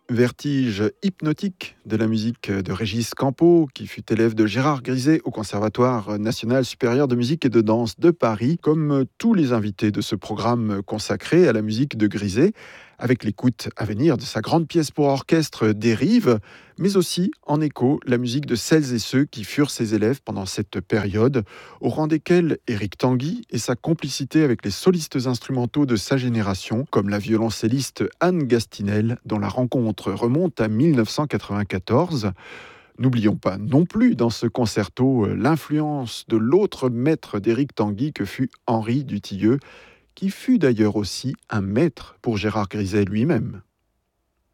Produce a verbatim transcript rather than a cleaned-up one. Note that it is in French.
Vertige hypnotique de la musique de Régis Campo, qui fut élève de Gérard Griset au Conservatoire national supérieur de musique et de danse de Paris, comme tous les invités de ce programme consacré à la musique de Griset, avec l'écoute à venir de sa grande pièce pour orchestre Dérive, mais aussi en écho la musique de celles et ceux qui furent ses élèves pendant cette période, au rang desquels Éric Tanguy et sa complicité avec les solistes instrumentaux de sa génération, comme la violoncelliste Anne Gastinel, dont la rencontre remonte à dix-neuf cent quatre-vingt-quatorze. N'oublions pas non plus dans ce concerto l'influence de l'autre maître d'Éric Tanguy que fut Henri Dutilleux, qui fut d'ailleurs aussi un maître pour Gérard Griset lui-même.